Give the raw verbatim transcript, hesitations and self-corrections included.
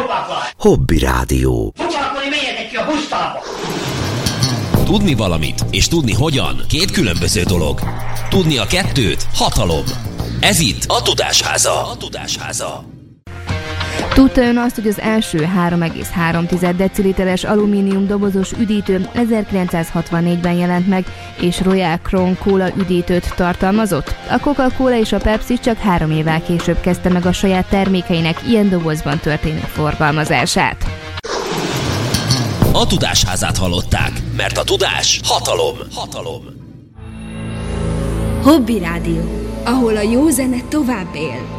Hobby Rádió. Foglalkozni menjetek ki a busztalba! Tudni valamit és tudni hogyan két különböző dolog. Tudni a kettőt hatalom. Ez itt a Tudásháza. A Tudásháza. Tudta ön azt, hogy az első három egész három deciliteres alumínium dobozos üdítő ezerkilencszázhatvannégyben jelent meg, és Royal Crown Cola üdítőt tartalmazott? A Coca-Cola és a Pepsi csak három évvel később kezdte meg a saját termékeinek ilyen dobozban történő forgalmazását. A Tudásházát hallották, mert a tudás hatalom. Hatalom. Hobby Rádió, ahol a jó zene tovább él.